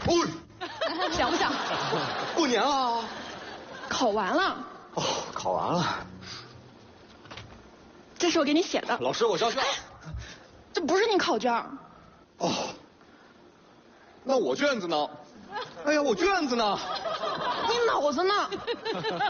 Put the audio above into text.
哦， 想不想？ 过年了。 考完了。 哦，考完了。 这是我给你写的。 老师，我交卷。 这不是你考卷。 哦。那我卷子呢？哎呀，我卷子呢？ 你脑子呢？